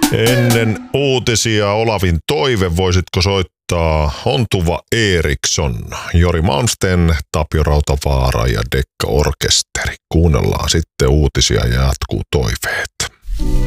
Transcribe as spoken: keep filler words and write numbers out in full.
Ennen uutisia Olavin toive, voisitko soittaa Hontuva Eriksson, Jori Malmsten, Tapio Rautavaara ja Dekka Orkesteri. Kuunnellaan sitten uutisia ja jatkuu toiveet.